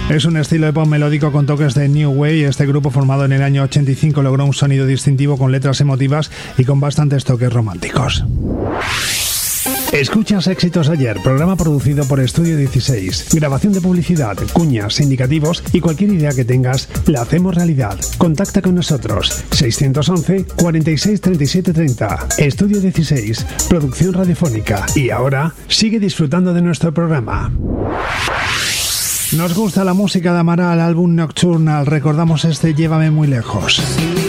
Es un estilo de pop melódico con toques de New Wave. Este grupo, formado en el año 85, logró un sonido distintivo con letras emotivas y con bastantes toques románticos. Escuchas Éxitos Ayer, programa producido por Estudio 16. Grabación de publicidad, cuñas, indicativos y cualquier idea que tengas, la hacemos realidad. Contacta con nosotros. 611 46 37 30. Estudio 16, producción radiofónica. Y ahora, sigue disfrutando de nuestro programa. Nos gusta la música de Amaral, álbum Nocturnal. Recordamos este Llévame muy lejos.